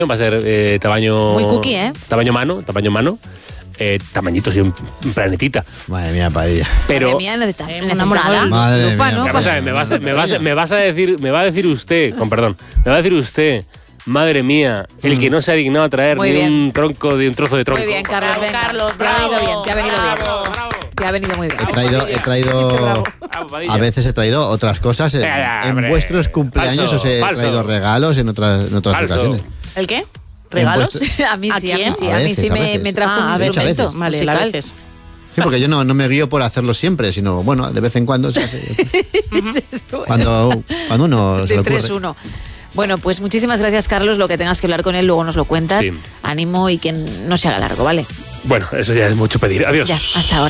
Va a ser tamaño... Muy cookie, ¿eh? Tamaño mano. Tamañito, sí, un planetita. Madre mía, Padilla. Pero... Madre mía, necesitamos enamorada. Madre lupa, mía, ¿no? Vamos a ver, me va a decir usted, con perdón, me va a decir usted, madre mía, el que no se ha dignado a traer Muy ni bien. un trozo de tronco. Muy bien, Carlos. Bravo, Venga. Carlos, Te ha venido bravo, bien, te ha venido bien. Bravo. Te ha venido muy bien. He traído a veces he traído otras cosas en hombre. vuestros cumpleaños. Os he Falso. traído regalos en otras Falso. ocasiones. ¿El qué? ¿Regalos? A mí sí, a mí quién? sí. A A mí veces, sí a veces. me trajo Ah, un a veces, a instrumento veces. Vale, musical. a veces. Sí, porque yo no me guío por hacerlo siempre, sino, bueno, de vez en cuando se hace. Cuando uno se De le ocurre. 3-1. Bueno, pues muchísimas gracias, Carlos. Lo que tengas que hablar con él, luego nos lo cuentas. Sí. Ánimo y que no se haga largo, ¿vale? Bueno, eso ya es mucho pedir. Adiós. Ya, hasta ahora.